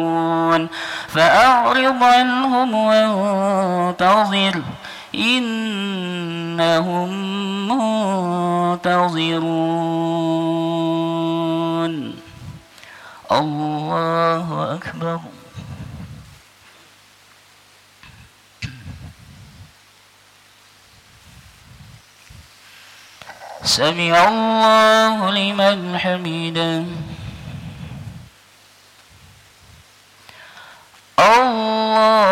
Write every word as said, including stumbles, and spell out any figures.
فأعرض عنهم وانتظر إنهم منتظرون. الله أكبر. سمع الله لمن حمده. الله